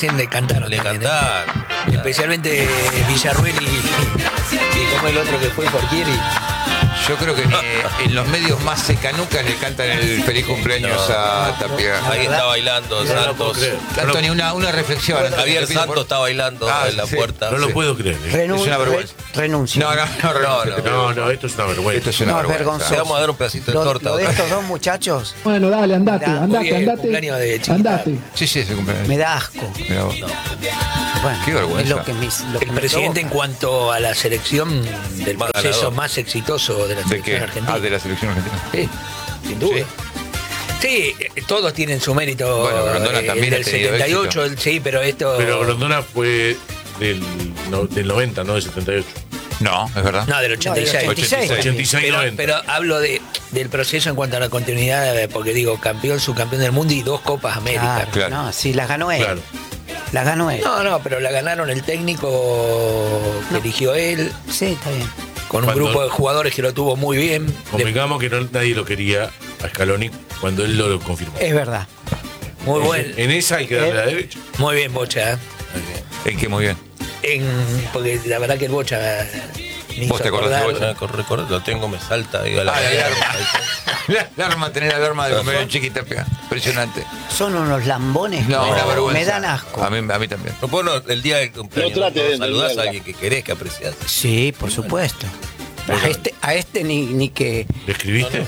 le cantaron. Le también, cantaron. Especialmente Villarruel y como el otro que fue Forquieri. Yo creo que en los medios más secanucas le cantan el feliz cumpleaños a Tapia. Ahí está bailando Santos. Anthony, una reflexión. Javier Santos está bailando en la puerta. No lo puedo creer. Es una vergüenza. Renuncio. No, esto es una vergüenza. Esto es una No, es vergüenza. vergonzoso. Le vamos a dar un pedacito de torta. Lo de estos dos muchachos Bueno, dale, andate, Mirá, andate, hoy es andate. cumpleaños de Chiquita. Andate. Sí, ese cumpleaños. me da asco. Mirá vos. Bueno, Qué vergüenza. es lo que El presidente en cuanto a la selección del Más proceso ganador. más exitoso de la ¿De selección qué? argentina. De la selección argentina. Sí, sin duda. Sí, todos tienen su mérito. Bueno, Grondona también del ha tenido 78, sí, pero esto. Pero Grondona fue del 90, no del 78. No, es verdad. No, del 86. 86. 86 y Pero, 90. pero hablo del proceso en cuanto a la continuidad, porque digo, subcampeón del mundo y 2 Copas América. Claro. No, sí, las ganó él. Claro. Las ganó él. No, pero la ganaron el técnico que eligió él, Sí, está bien. con un Cuando- grupo de jugadores que lo tuvo muy bien. Convengamos que nadie lo quería a Scaloni cuando él lo confirmó. Es verdad. Muy buen. En esa hay que darle la derecha. Muy bien, Bocha. Es que muy bien. Porque la verdad que el Bocha me ¿Vos hizo te acordás de acordar. Bocha? Recuerdo, lo tengo, me salta ahí a la La alarma, tener alarma de comer en Chiquita Tapia. Impresionante. Son unos lambones No, que una vergüenza. me dan asco. A mí también. No puedo, el día del cumpleaños, No trate de saludás a entenderla. alguien que querés, que apreciás. Sí, por supuesto. A este ni que. ¿Le escribiste?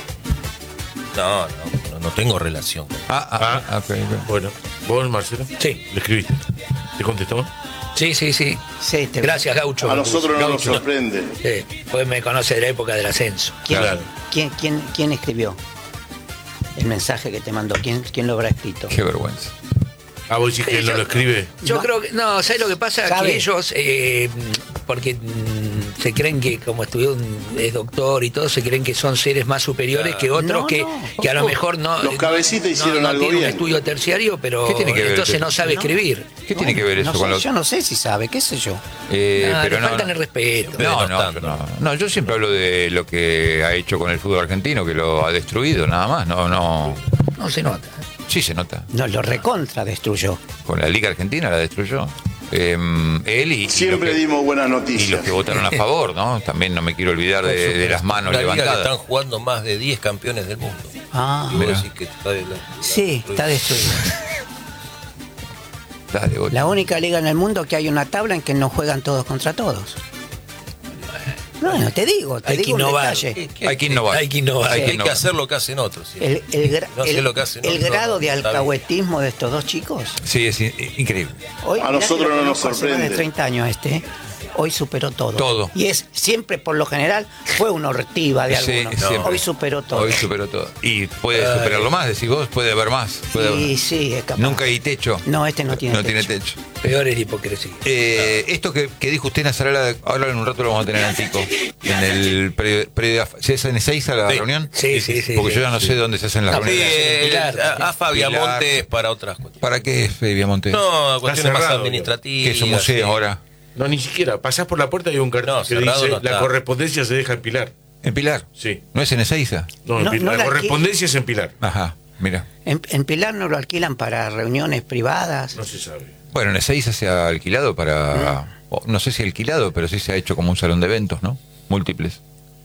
No tengo relación. Ok. Bueno, vos, Marcelo, Sí, le escribiste. ¿Te contestó? sí. Sí, Gracias, Gaucho. A nosotros no nos Gaucho. sorprende. Sí, pues me conoce de la época del ascenso. Claro. ¿Quién escribió el mensaje que te mandó? ¿Quién lo habrá escrito? Qué vergüenza. Ah, vos decís que él no lo escribe. Yo creo que, no, ¿sabes lo que pasa? ¿Sabe? Que ellos, porque se creen que como estudió es doctor y todo, se creen que son seres más superiores que otros No, que, no. que a lo mejor no. Los cabecitas hicieron no algo tiene un bien. estudio terciario, pero ¿Qué tiene que ver entonces eso? no sabe escribir. ¿Qué tiene que ver eso No con sé, lo yo no sé si sabe, qué sé yo. pero Le no, faltan el respeto. no, yo siempre hablo de lo que ha hecho con el fútbol argentino, que lo ha destruido, nada más. No. No se nota. Sí se nota. No, lo recontra destruyó. Con la Liga Argentina la destruyó. Él y Siempre los que- dimos buenas y noticias. los que votaron a favor, ¿no? También no me quiero olvidar de las manos Una liga que levantadas. están jugando más de 10 campeones del mundo. Ah, Y vos Mirá. decís que está sí, está destruido. Dale, Bocha. La única liga en el mundo que hay una tabla en que no juegan todos contra todos. No, te digo Hay que un innovar. detalle. Hay que innovar. Hay que innovar. Hay que Hay que innovar. hacer lo que hacen otros. ¿sí? No sé El lo que hacen el otros, grado de está bien. alcahuetismo de estos dos chicos. Sí, es increíble. Hoy, A mirá nosotros que lo no nos conozco hace más de sorprende. 30 años hoy superó todo. Todo. Y es siempre, por lo general, fue una ortiva de Sí, algunos. siempre. Hoy superó todo. Hoy superó todo. Y puede superarlo más, decís vos, puede haber más. Puede haber Sí, más. sí, es capaz. Nunca hay techo. No, este no tiene No tiene techo. techo. Peor es la hipocresía. Esto que dijo usted, Nazarala, ahora en un rato lo vamos a tener en Tico. En el predio. ¿Se hace en Ezeiza la Sí. reunión? Sí. Porque yo ya no sé dónde se hacen las No, reuniones. Pilar. AFA Pilar. Viamonte es para otras cuestiones. ¿Para qué es Viamonte? No, cuestiones más cerrado, administrativas. Que es un museo sí. ahora. No, ni siquiera. Pasás por la puerta y hay un cartel No, que cerrado dice no está. la correspondencia se deja en Pilar. ¿En Pilar? Sí. ¿No es en Ezeiza? No, en No, Pilar. no la la correspondencia es en Pilar. Ajá, mira. En Pilar no lo alquilan para reuniones privadas. No se sabe. Bueno, en Ezeiza se ha alquilado para... No sé si alquilado, pero sí se ha hecho como un salón de eventos, ¿no? Múltiples.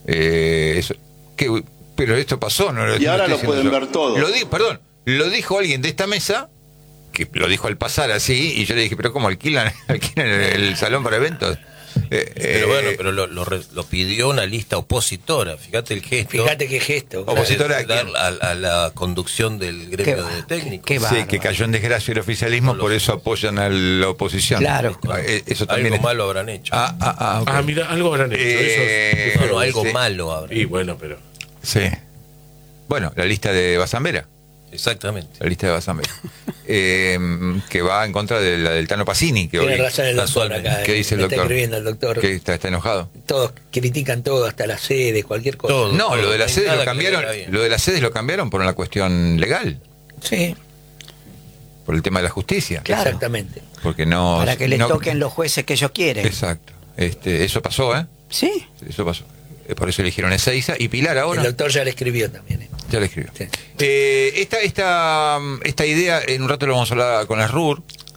Pero esto pasó, ¿no? Y ahora estoy lo diciendo pueden yo. ver todo. Perdón, lo dijo alguien de esta mesa, que lo dijo al pasar así, y yo le dije, pero ¿cómo alquilan el salón para eventos? Pero bueno, pero lo pidió una lista opositora. Fíjate el gesto. Fíjate qué gesto. ¿Opositora a Dar quién? a la conducción del Qué gremio va- de técnicos. qué Sí, bárbaro. que cayó en desgracia el oficialismo, por eso apoyan a la oposición. Claro. Eso también Algo es- malo habrán hecho. ok. Ah, mira, algo habrán hecho. No, algo sí. malo habrán. Y bueno, pero. Sí. Bueno, la lista de Basambera. Exactamente. La lista de Basambera. Que va en contra de la del Tano Pacini, que Tiene hoy razón el doctor casualmente. acá. ¿Qué dice el me está doctor? escribiendo el doctor. que está enojado. Todos critican todo, hasta la sede, cualquier cosa. Todo. No, lo de no las hay sedes nada lo que cambiaron. le haga bien. Lo de las sedes lo cambiaron por una cuestión legal, Sí, por el tema de la justicia. Claro. exactamente. Porque no. Para que les no- toquen los jueces que ellos quieren. Exacto. Eso pasó, ¿eh? Sí. Eso pasó. Por eso eligieron Ezeiza y Pilar ahora. El doctor ya le escribió también. Ya le escribió. Sí. Esta idea, en un rato lo vamos a hablar con la RUR,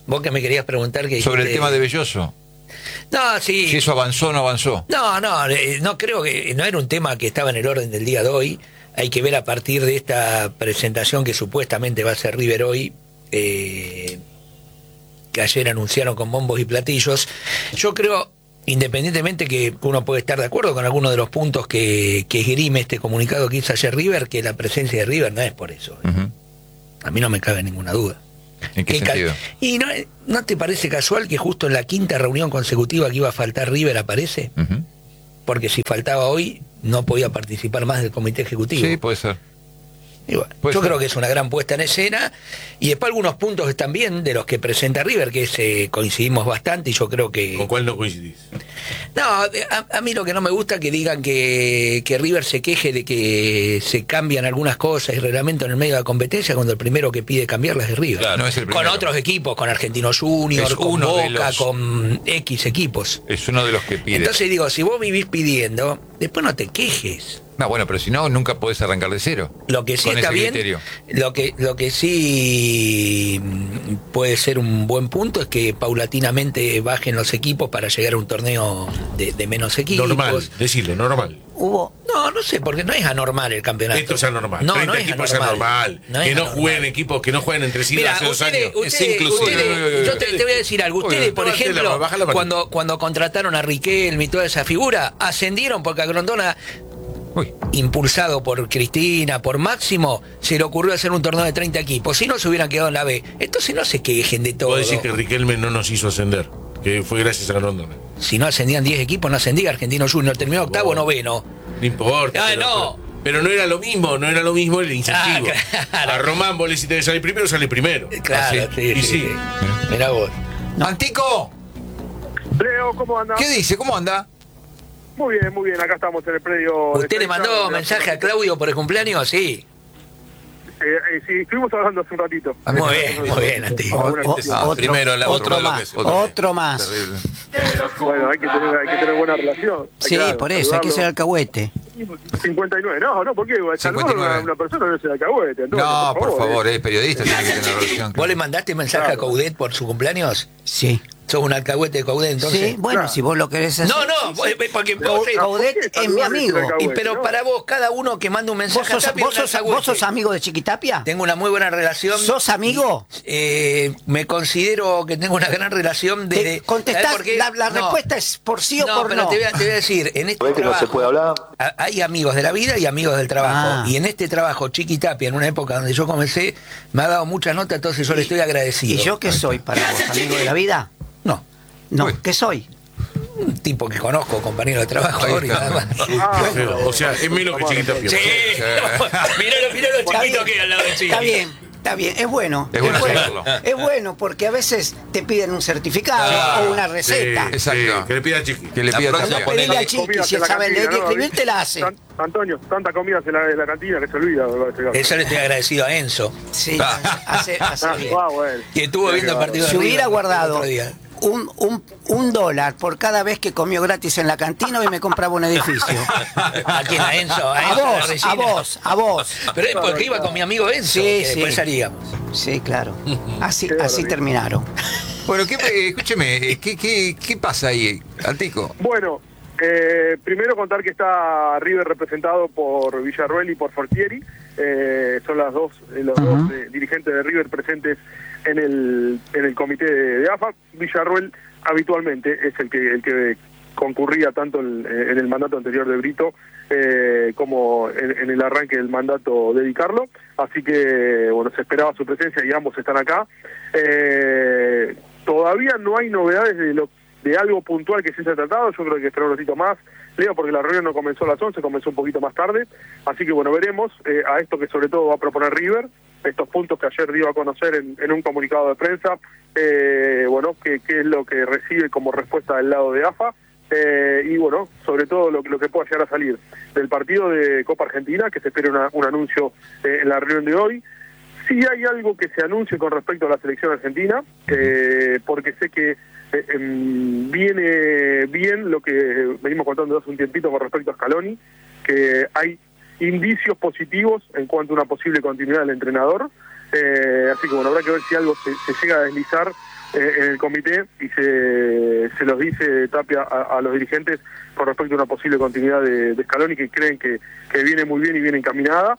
Vos que me querías preguntar que Sobre el tema de Belloso. No, sí. Si eso avanzó o no avanzó. No creo que no era un tema que estaba en el orden del día de hoy. Hay que ver a partir de esta presentación que supuestamente va a ser River hoy, que ayer anunciaron con bombos y platillos. Yo creo, independientemente que uno puede estar de acuerdo con algunos de los puntos que esgrime este comunicado que hizo ayer River, que la presencia de River no es por eso. A mí no me cabe ninguna duda. ¿En qué sentido? ¿Y no te parece casual que justo en la quinta reunión consecutiva que iba a faltar River aparece? Porque si faltaba hoy, no podía participar más del comité ejecutivo. Sí, puede ser. Y bueno, yo creo que es una gran puesta en escena. Y después algunos puntos están bien de los que presenta River, que coincidimos bastante, y yo creo que... ¿Con cuál no coincidís? No, a mí lo que no me gusta es que digan que River se queje de que se cambian algunas cosas y reglamento en el medio de la competencia, cuando el primero que pide cambiarlas es River. Claro, no es el primero. Con otros equipos, con Argentinos Junior, Es con uno Boca, de los... con X equipos. Es uno de los que pide. Entonces digo, si vos vivís pidiendo, después no te quejes. No, bueno, pero si no, nunca podés arrancar de cero. Lo que sí con está ese bien, criterio. lo que sí puede ser un buen punto es que paulatinamente bajen los equipos para llegar a un torneo de menos equipos. Normal, decirlo, normal. No sé, porque no es anormal el campeonato. Esto es anormal. No, 30 no es equipos es anormal. anormal. Que no jueguen equipos, que no jueguen entre sí Mira, hace 2 años. Es inclusive. Yo te voy a decir algo. Ustedes, por Baja ejemplo, la mano. cuando contrataron a Riquelme y toda esa figura, ascendieron porque a Grondona, impulsado por Cristina, por Máximo, se le ocurrió hacer un torneo de 30 equipos. Si no, se hubieran quedado en la B. Entonces no se quejen de todo. Puedo decir que Riquelme no nos hizo ascender, que fue gracias a Grondona. Si no ascendían 10 equipos, no ascendía Argentino Junior. Terminó octavo, noveno. No importa. Pero no era lo mismo, el incentivo. Claro. A Román vos le hiciste que salir primero, sale primero. Claro, sí. Mirá vos. ¡Antico! Leo, ¿cómo anda? ¿Qué dice? ¿Cómo anda? Muy bien, acá estamos en el predio. ¿Usted le mandó mensaje a Claudio por el cumpleaños? Sí. Sí, estuvimos hablando hace un ratito. Muy bien, Antiguo. Primero la Otro más. Terrible. Bueno, hay que tener buena relación. Sí, Claro, por eso, hay que ser alcahuete. 59, no, ¿por qué? 59. Una persona no es el alcahuete. Entonces, No, por favor, es periodista, tiene que tener relación. ¿Vos le mandaste mensaje a Coudet por su cumpleaños? Sí. ¿Sos un alcahuete de Coudet entonces? Sí, bueno, Claro. si vos lo querés hacer. No, porque vos, Coudet es mi amigo. pero para vos, cada uno que manda un ¿Vos mensaje a Tapia es un alcahuete. vos sos amigo de Chiquitapia? Tengo una muy buena relación. ¿Sos amigo? Me considero que tengo una gran relación de... Contestás, ¿sabés por qué? la No. respuesta es por sí o por pero no. te voy a decir, en este trabajo, no se puede hablar. hay amigos de la vida y amigos del trabajo. Ah. Y en este trabajo, Chiquitapia, en una época donde yo comencé, me ha dado mucha nota, entonces yo le estoy agradecido. ¿Y yo qué soy para vos? ¿Amigo de la vida? No, No, Uy. ¿qué soy? un tipo que conozco, compañero de trabajo, Ahí y está. nada más. Qué feo. O sea, es menos que Chiquita Pia. Sí, mirá lo Está chiquito bien, que es al lado de Chiqui. Está bien, es bueno. Es bueno saberlo. Es bueno porque a veces te piden un certificado o una receta. Sí, Exacto. que le pida a Chiqui. Que le La pida próxima Tapia. Pedile a ponele Chiqui, comidas si en él la sabe leer y cantina, ¿no? escribir, te la hace. Antonio, tanta comida en la cantina que se olvida. Eso le estoy agradecido a Enzo, Sí, hace bien. Bueno. que estuvo viendo el partido de Si hubiera River guardado el otro día. un dólar por cada vez que comió gratis en la cantina, hoy me compraba un edificio. ¿A quién? A Enzo. A Enzo, vos, Regina. a vos. Pero es porque iba con mi amigo Enzo, Sí, que sí. después salíamos. Sí, claro. Así barbaridad. terminaron. Bueno, escúcheme, ¿qué pasa ahí, Antico? Bueno, primero contar que está River representado por Villarruel y por Fortieri. Son los dos dirigentes de River presentes en el comité de AFA. Villarruel habitualmente es el que concurría tanto en el mandato anterior de Brito como en el arranque del mandato de Di Carlo. Así que, bueno, se esperaba su presencia y ambos están acá. Todavía no hay novedades de algo puntual que se haya tratado. Yo creo que esperar un ratito más, Leo, porque la reunión no comenzó a las 11, comenzó un poquito más tarde. Así que, bueno, veremos a esto que sobre todo va a proponer River, estos puntos que ayer dio a conocer en un comunicado de prensa, bueno, qué es lo que recibe como respuesta del lado de AFA, y bueno, sobre todo lo que pueda llegar a salir del partido de Copa Argentina, que se espera un anuncio en la reunión de hoy. Sí hay algo que se anuncie con respecto a la selección argentina, porque sé que viene bien lo que venimos contando hace un tiempito con respecto a Scaloni, que hay indicios positivos en cuanto a una posible continuidad del entrenador, así que bueno, habrá que ver si algo se llega a deslizar en el comité y se los dice Tapia a los dirigentes con respecto a una posible continuidad de Scaloni, que creen que viene muy bien y viene encaminada.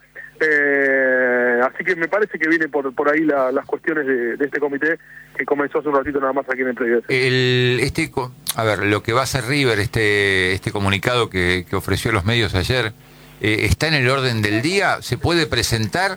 Así que me parece que viene por ahí las cuestiones de este comité que comenzó hace un ratito nada más aquí en el predio. A ver, lo que va a hacer River, este comunicado que ofreció a los medios ayer, ¿está en el orden del día? ¿Se puede presentar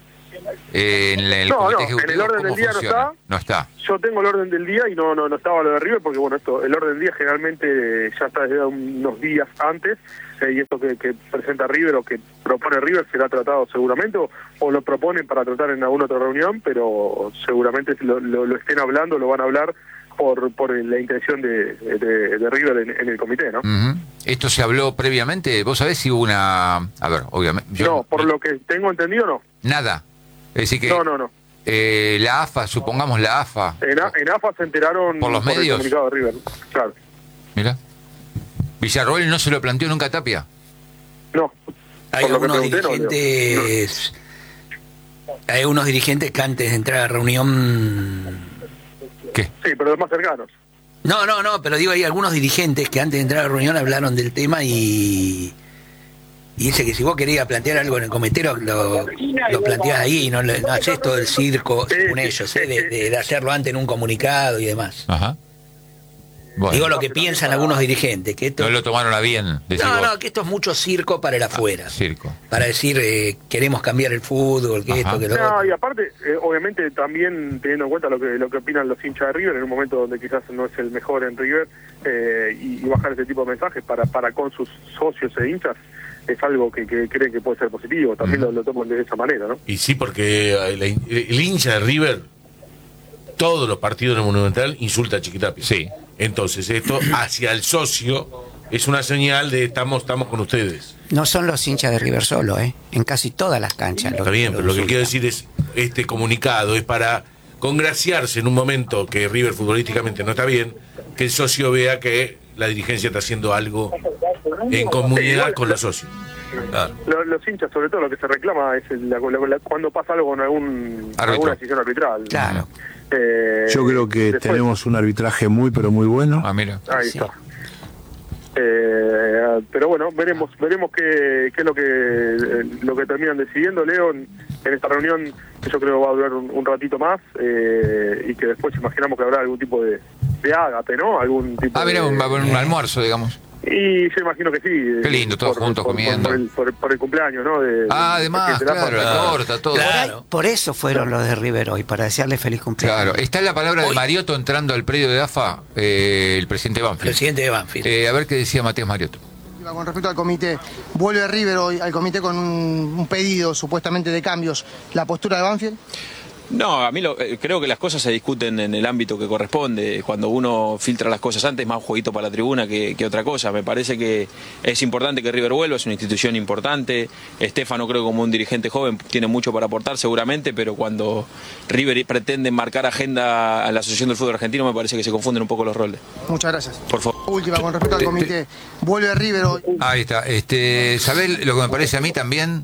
en el comité ejecutivo? En el orden del día funciona? no está. Yo tengo el orden del día y no estaba lo de River, porque bueno, el orden del día generalmente ya está desde unos días antes, y esto que presenta River o que propone River será tratado seguramente, o lo proponen para tratar en alguna otra reunión, pero seguramente si lo estén hablando, lo van a hablar por la intención de River en el comité, ¿no? Uh-huh. ¿Esto se habló previamente? ¿Vos sabés si hubo una...? A ver, obviamente... No, por lo que tengo entendido, no. Nada. Es decir que... No. La AFA, supongamos la AFA. En AFA se enteraron por los medios. El comunicado de River, claro. Mira. ¿Villarroel no se lo planteó nunca a Tapia? No. Hay algunos dirigentes... Hay unos dirigentes que antes de entrar a la reunión... ¿Qué? Sí, pero los más cercanos. No, pero digo, hay algunos dirigentes que antes de entrar a la reunión hablaron del tema y dice que si vos querías plantear algo en el cometero, lo planteás ahí, no haces todo el circo, según ellos, de hacerlo antes en un comunicado y demás. Ajá. Bueno. Digo lo que piensan algunos dirigentes. Que esto, no lo tomaron a bien. Que esto es mucho circo para el afuera. Circo. Para decir, queremos cambiar el fútbol, que esto, que lo otro. Y aparte, obviamente también teniendo en cuenta lo que opinan los hinchas de River, en un momento donde quizás no es el mejor en River, y bajar ese tipo de mensajes para con sus socios e hinchas, es algo que creen que puede ser positivo. También lo toman de esa manera, ¿no? Y sí, porque el hincha de River, todos los partidos en el Monumental insulta a Chiquitapia. Sí. Entonces esto hacia el socio es una señal de estamos con ustedes. No son los hinchas de River solo, en casi todas las canchas. Está bien, pero lo que quiero decir es, este comunicado es para congraciarse en un momento que River futbolísticamente no está bien, que el socio vea que la dirigencia está haciendo algo en comunidad con los socios. Claro. Los hinchas, sobre todo, lo que se reclama es cuando pasa algo con alguna decisión arbitral. Claro. Yo creo que después tenemos un arbitraje muy, pero muy bueno. Mira. Ahí está. Pero bueno, veremos qué es lo que terminan decidiendo, Leo, en esta reunión, que yo creo va a durar un ratito más, y que después imaginamos que habrá algún tipo de ágape, ¿no? Algún tipo mira, va a haber un almuerzo, digamos. Y yo imagino que sí. Qué lindo, todos juntos comiendo. Por el cumpleaños, ¿no? Además, claro, la torta, todo. Claro. Por eso fueron los de River hoy, para desearle feliz cumpleaños. Claro, está la palabra de Mariotto entrando al predio de AFA, el presidente de Banfield. Presidente de Banfield. A ver qué decía Matías Mariotto. Con respecto al comité, vuelve River hoy al comité con un pedido supuestamente de cambios. ¿La postura de Banfield? No, a mí creo que las cosas se discuten en el ámbito que corresponde. Cuando uno filtra las cosas antes, es más un jueguito para la tribuna que otra cosa. Me parece que es importante que River vuelva, es una institución importante. Estefano, creo que como un dirigente joven, tiene mucho para aportar seguramente, pero cuando River pretende marcar agenda a la Asociación del Fútbol Argentino, me parece que se confunden un poco los roles. Muchas gracias. Por favor. Última, con respecto al comité, vuelve River hoy. Ahí está. ¿Sabés lo que me parece a mí también?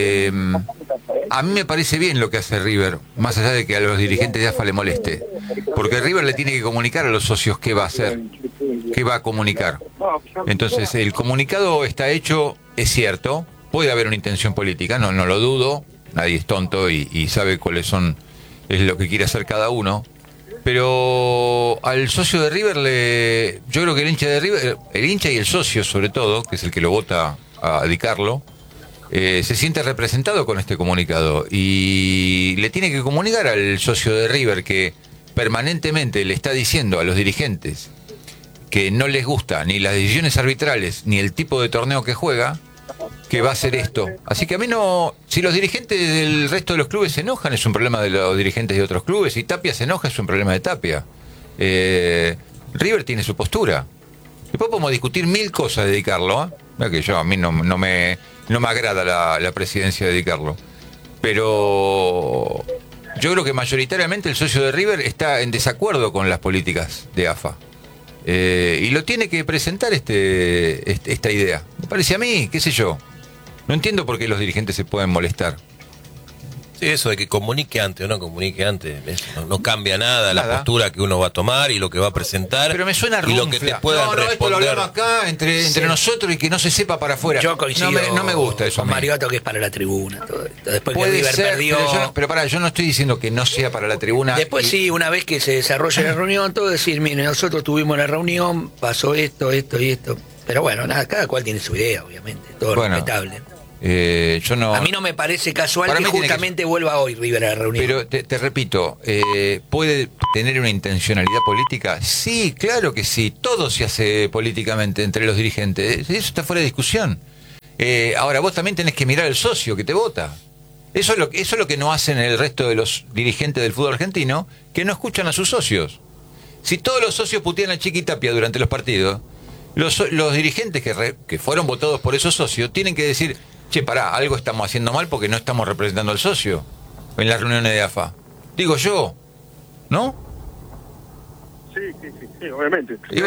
A mí me parece bien lo que hace River, más allá de que a los dirigentes de AFA le moleste, porque River le tiene que comunicar a los socios qué va a hacer, qué va a comunicar. Entonces, el comunicado está hecho, es cierto, puede haber una intención política, no lo dudo, nadie es tonto y sabe cuáles son, es lo que quiere hacer cada uno, pero al socio de River, yo creo que el hincha y el socio sobre todo, que es el que lo vota a Di Carlo, se siente representado con este comunicado y le tiene que comunicar al socio de River que permanentemente le está diciendo a los dirigentes que no les gusta ni las decisiones arbitrales ni el tipo de torneo que juega, que va a hacer esto. Así que a mí no... Si los dirigentes del resto de los clubes se enojan, es un problema de los dirigentes de otros clubes. Si Tapia se enoja, es un problema de Tapia. River tiene su postura. Después podemos discutir mil cosas de Di Carlo, que a mí no me agrada la presidencia de Di Carlo. Pero yo creo que mayoritariamente el socio de River está en desacuerdo con las políticas de AFA. Y lo tiene que presentar esta idea. Me parece a mí, qué sé yo. No entiendo por qué los dirigentes se pueden molestar. Sí, eso de que comunique antes o no comunique antes, no cambia nada la postura que uno va a tomar y lo que va a presentar. Pero me suena y lo que te puedan responder. Esto lo hablamos acá entre nosotros y que no se sepa para afuera. Yo coincido no me gusta eso. Con Mariotto, que es para la tribuna. Todo esto. Después Puede que River ser, perdió. pero pará, yo no estoy diciendo que no sea para la tribuna. Después sí, una vez que se desarrolle la reunión, todo decir, mire, nosotros tuvimos la reunión, pasó esto y esto. Pero bueno, nada, cada cual tiene su idea, obviamente, todo respetable. Yo no. A mí no me parece casual que justamente vuelva hoy River a la reunión. Pero te repito, ¿puede tener una intencionalidad política? Sí, claro que sí. Todo se hace políticamente entre los dirigentes. Eso está fuera de discusión. Ahora, vos también tenés que mirar al socio que te vota. Eso es lo que no hacen el resto de los dirigentes del fútbol argentino, que no escuchan a sus socios. Si todos los socios putean a Chiqui Tapia durante los partidos, los dirigentes que fueron votados por esos socios tienen que decir: che, pará, algo estamos haciendo mal porque no estamos representando al socio en las reuniones de AFA. Digo yo, ¿no? Sí, obviamente.